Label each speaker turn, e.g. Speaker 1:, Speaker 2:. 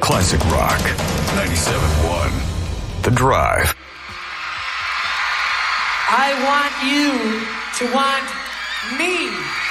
Speaker 1: Classic Rock. 97.1. The Drive.
Speaker 2: I want you to want me.